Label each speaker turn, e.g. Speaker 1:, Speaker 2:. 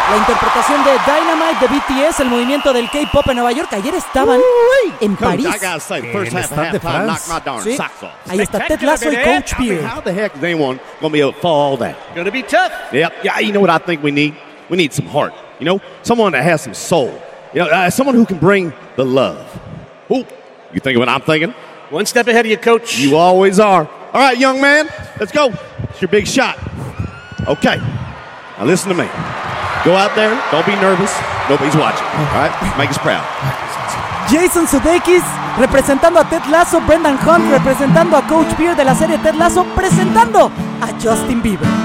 Speaker 1: La interpretación de Dynamite de BTS, el movimiento del K-pop en Nueva York. Ayer estaban en París.
Speaker 2: En el Stade de France.
Speaker 1: Sí. Ahí está Ted Lasso y Coach Beard.
Speaker 2: How the heck is anyone going to be able to follow all that?
Speaker 3: Gonna be tough.
Speaker 2: Yeah, you know what I think we need? We need some heart. You know, someone that has some soul. You know, someone who can bring the love. Ooh, you thinking what I'm thinking?
Speaker 3: One step ahead of you, Coach.
Speaker 2: You always are. All right, young man, let's go. It's your big shot. Okay, now listen to me. Go out there, don't be nervous. Nobody's watching, all right? Make us proud.
Speaker 1: Jason Sudeikis representando a Ted Lasso, Brendan Hunt representando a Coach Beard de la serie Ted Lasso, presentando a Justin Bieber.